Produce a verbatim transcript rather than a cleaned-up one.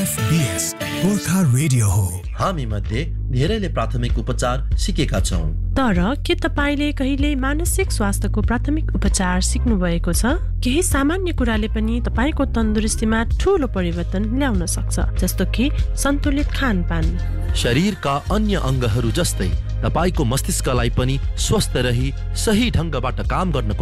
FBS Gorkha radio हो। हामी मध्ये धेरैले प्राथमिक उपचार सिकेका छौं, तर के तपाईले कहिले मानसिक स्वास्थ्यको प्राथमिक उपचार सिक्नु भएको छ? केही सामान्य कुराले पनि तपाईको तन्दुरुस्तीमा ठूलो परिवर्तन ल्याउन सक्छ, जस्तो कि सन्तुलित खानपान। शरीरका अन्य अङ्गहरू जस्तै तपाईको मस्तिष्कलाई पनि स्वस्थ रही सही ढंगबाट काम गर्नको